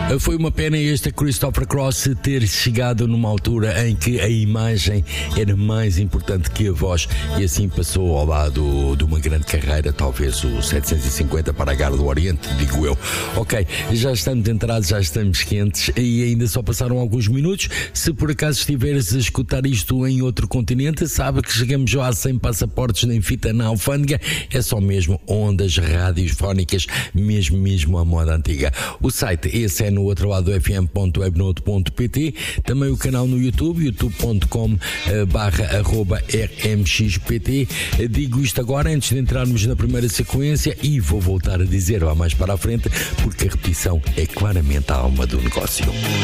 Foi uma pena este Christopher Cross ter chegado numa altura em que a imagem era mais importante que a voz e assim passou ao lado de uma grande carreira, talvez o 750 para a Gara do Oriente, digo eu. Ok, já estamos entrados, já estamos quentes e ainda só passaram alguns minutos. Se por acaso estiveres a escutar isto em outro continente, sabe que chegamos já sem passaportes nem fita na alfândega, é só mesmo ondas radiofónicas, mesmo a moda antiga. O site, esse é no outro lado do fm.webnode.pt, também o canal no YouTube, youtube.com/rmxpt. Digo isto agora antes de entrarmos na primeira sequência e vou voltar a dizer lá mais para a frente, porque a repetição é claramente a alma do negócio.